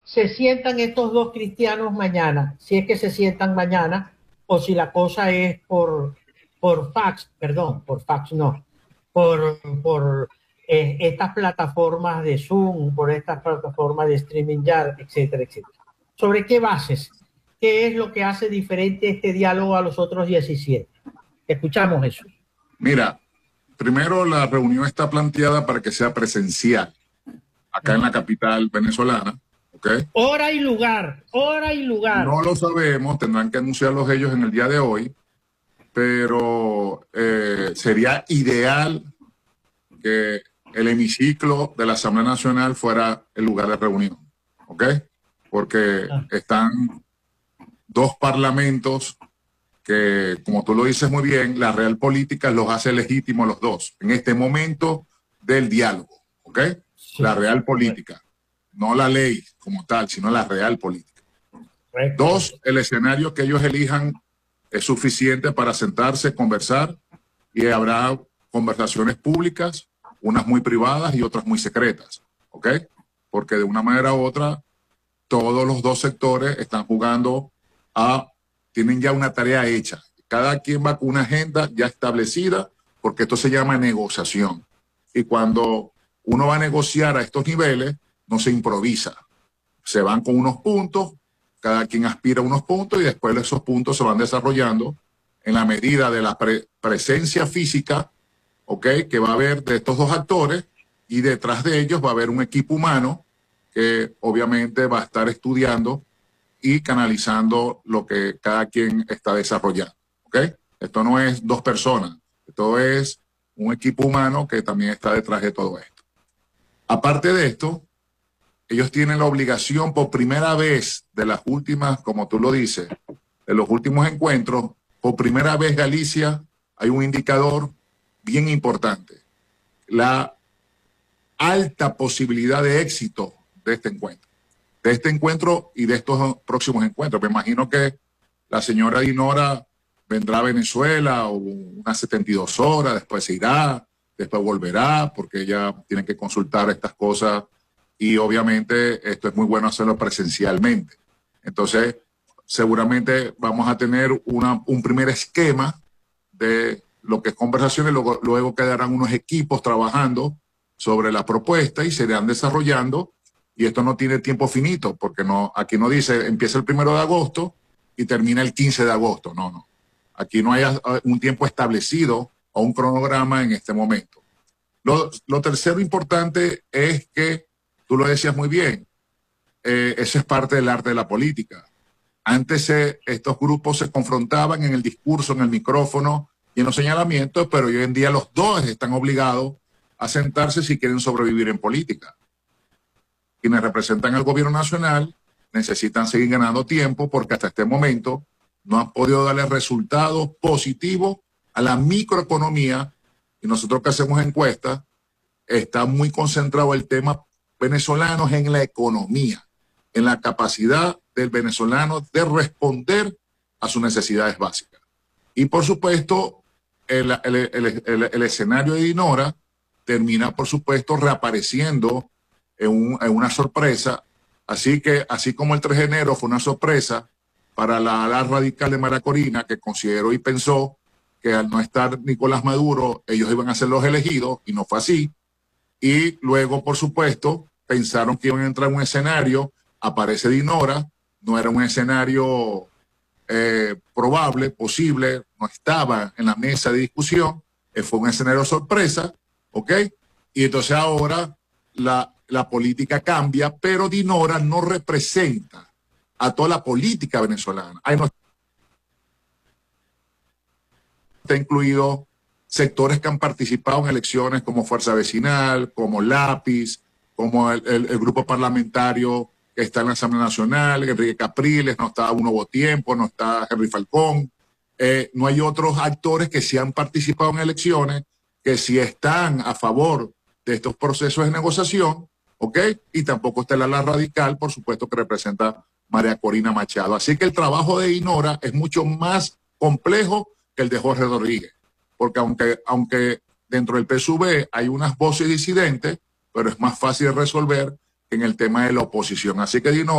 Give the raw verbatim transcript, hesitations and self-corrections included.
se sientan estos dos cristianos mañana, si es que se sientan mañana, o si la cosa es por, por fax, perdón, por fax no, por, por eh, estas plataformas de Zoom, por estas plataformas de streaming, ya, etcétera, etcétera. ¿Sobre qué bases? ¿Qué es lo que hace diferente este diálogo a los otros diecisiete? Escuchamos eso. Mira, primero la reunión está planteada para que sea presencial, acá en la capital venezolana. ¿Okay? Hora y lugar, hora y lugar. No lo sabemos, tendrán que anunciarlos ellos en el día de hoy, pero eh, sería ideal que el hemiciclo de la Asamblea Nacional fuera el lugar de reunión, ¿ok? Porque ah. están dos parlamentos que, como tú lo dices muy bien, la real política los hace legítimos los dos, en este momento del diálogo, ¿ok? Sí. La real política. No la ley como tal, sino la real política. Correcto. Dos, el escenario que ellos elijan es suficiente para sentarse, conversar, y habrá conversaciones públicas, unas muy privadas y otras muy secretas, ¿ok? Porque de una manera u otra, todos los dos sectores están jugando a, tienen ya una tarea hecha. Cada quien va con una agenda ya establecida, porque esto se llama negociación. Y cuando uno va a negociar a estos niveles, no se improvisa, se van con unos puntos, cada quien aspira a unos puntos y después esos puntos se van desarrollando en la medida de la pre presencia física, ¿ok? Que va a haber de estos dos actores, y detrás de ellos va a haber un equipo humano que obviamente va a estar estudiando y canalizando lo que cada quien está desarrollando, ¿ok? Esto no es dos personas, esto es un equipo humano que también está detrás de todo esto. Aparte de esto, ellos tienen la obligación por primera vez de las últimas, como tú lo dices, de los últimos encuentros, por primera vez Galicia hay un indicador bien importante, la alta posibilidad de éxito de este encuentro, de este encuentro y de estos próximos encuentros. Me imagino que la señora Dinora vendrá a Venezuela o unas setenta y dos horas, después se irá, después volverá, porque ella tiene que consultar estas cosas. Y obviamente esto es muy bueno hacerlo presencialmente. Entonces, seguramente vamos a tener una, un primer esquema de lo que es conversaciones, luego, luego quedarán unos equipos trabajando sobre la propuesta y se irán desarrollando. Y esto no tiene tiempo finito, porque no, aquí no dice empieza el primero de agosto y termina el quince de agosto. No, no. Aquí no hay un tiempo establecido o un cronograma en este momento. Lo, lo tercero importante es que tú lo decías muy bien, eh, eso es parte del arte de la política. Antes eh, estos grupos se confrontaban en el discurso, en el micrófono y en los señalamientos, pero hoy en día los dos están obligados a sentarse si quieren sobrevivir en política. Quienes representan al gobierno nacional necesitan seguir ganando tiempo porque hasta este momento no han podido darle resultados positivos a la microeconomía, y nosotros que hacemos encuestas, está muy concentrado el tema venezolanos en la economía, en la capacidad del venezolano de responder a sus necesidades básicas. Y por supuesto, el, el, el, el, el escenario de Dinora termina, por supuesto, reapareciendo en, un, en una sorpresa. Así que, así como el tres de enero fue una sorpresa para la ala radical de María Corina, que consideró y pensó que al no estar Nicolás Maduro, ellos iban a ser los elegidos, y no fue así. Y luego, por supuesto, pensaron que iban a entrar en un escenario, aparece Dinora, no era un escenario eh, probable, posible, no estaba en la mesa de discusión, eh, fue un escenario sorpresa, ¿ok? Y entonces ahora la, la política cambia, pero Dinora no representa a toda la política venezolana. Ahí no está incluido sectores que han participado en elecciones como Fuerza Vecinal, como Lápiz, como el, el, el grupo parlamentario que está en la Asamblea Nacional, Enrique Capriles, no está Uno Nuevo Tiempo, no está Henry Falcón. Eh, no hay otros actores que sí han participado en elecciones, que sí están a favor de estos procesos de negociación, ¿ok? Y tampoco está el ala radical, por supuesto, que representa María Corina Machado. Así que el trabajo de Dinora es mucho más complejo que el de Jorge Rodríguez, porque aunque, aunque dentro del P S U V hay unas voces disidentes, pero es más fácil de resolver que en el tema de la oposición. Así que Dinora